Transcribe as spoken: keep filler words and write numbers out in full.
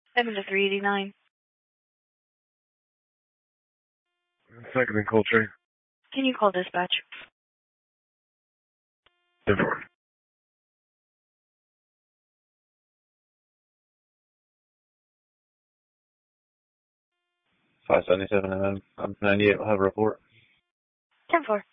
seven to three eighty-nine. Second in Coltrane. Can you call dispatch? ten four. five seventy-seven and I'm ninety-eight will have a report. ten four.